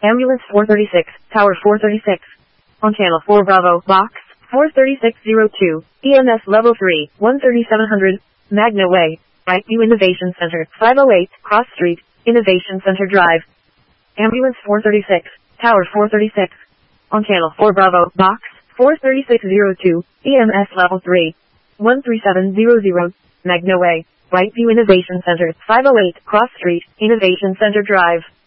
Ambulance 436, Tower 436. On Channel 4 Bravo, Box 43602, EMS Level 3, 13700, Magna Way, Brightview Innovation Center, 508, Cross Street, Innovation Center Drive. Ambulance 436, Tower 436. On Channel 4 Bravo, Box 43602, EMS Level 3, 13700, Magna Way, Brightview Innovation Center, 508, Cross Street, Innovation Center Drive.